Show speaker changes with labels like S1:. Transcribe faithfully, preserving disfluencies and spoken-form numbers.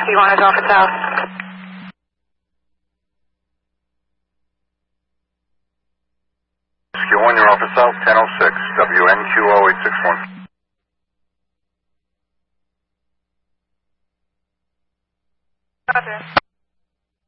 S1: Rescue one is off at south.
S2: Rescue one, you're off at south, ten oh six, W N Q O eight six one.
S1: Roger.